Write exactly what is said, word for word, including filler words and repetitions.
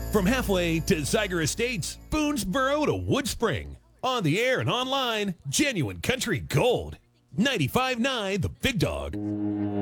From halfway to Zeiger Estates, Boonesboro to Wood Spring. On the air and online, genuine country gold. ninety-five point nine The Big Dog.